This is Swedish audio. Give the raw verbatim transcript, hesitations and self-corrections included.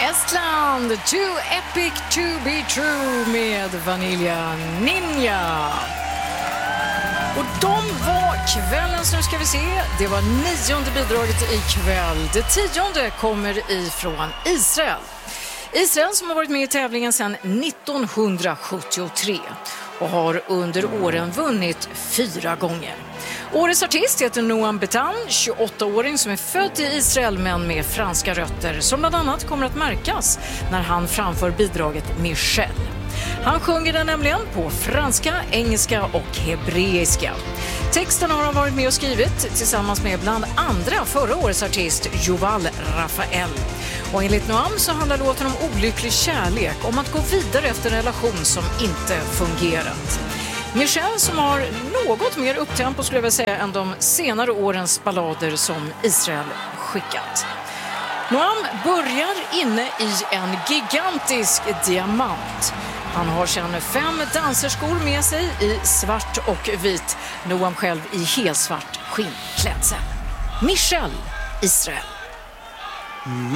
Estland, Too Epic to be true med Vanilla Ninja. Och de var kvällens, nu ska vi se, det var nionde bidraget ikväll. Det tionde kommer ifrån Israel. Israel som har varit med i tävlingen sedan nittonhundrasjuttiotre och har under åren vunnit fyra gånger. Årets artist heter Noam Betan, tjugoåttaåring som är född i Israel men med franska rötter, som bland annat kommer att märkas när han framför bidraget Michel. Han sjunger den nämligen på franska, engelska och hebreiska. Texten har han varit med och skrivit tillsammans med bland andra förra årets artist Yuval Rafael. Och enligt Noam så handlar låten om olycklig kärlek, om att gå vidare efter en relation som inte fungerat. Michel som har något mer upptempo skulle jag vilja säga än de senare årens ballader som Israel skickat. Noam börjar inne i en gigantisk diamant. Han har sedan fem danserskor med sig i svart och vit. Noam själv i helsvart skinnklädsel. Michel, Israel. Mm.